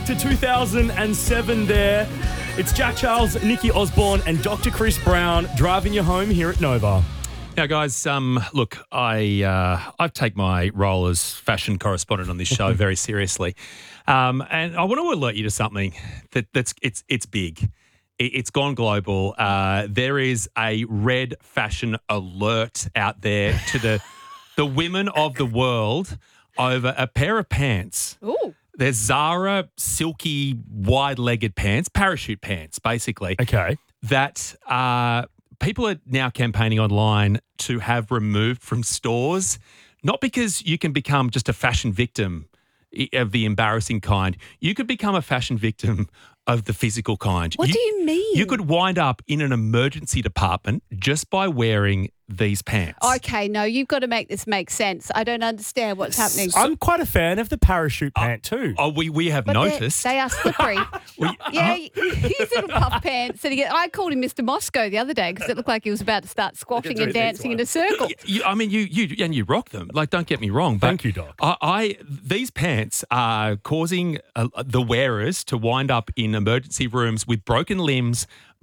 to 2007 there. It's Jack Charles, Nikki Osborne and Dr. Chris Brown driving you home here at Nova. Now, guys, look, I take my role as fashion correspondent on this show very seriously, and I want to alert you to something it's big. It's gone global. There is a red fashion alert out there to the women of the world over a pair of pants. Ooh. They're Zara silky wide-legged pants, parachute pants, basically. Okay. That people are now campaigning online to have removed from stores, not because you can become just a fashion victim of the embarrassing kind. You could become a fashion victim of the physical kind. What do you mean? You could wind up in an emergency department just by wearing these pants. Okay, no, you've got to make this make sense. I don't understand what's happening. I'm quite a fan of the parachute pant too. Oh, we have But noticed. they are slippery. Yeah, his little puff pants. And I called him Mr. Moscow the other day because it looked like he was about to start squashing and dancing in a circle. You rock them. Like, don't get me wrong. But Thank you, Doc. These pants are causing the wearers to wind up in emergency rooms with broken limbs,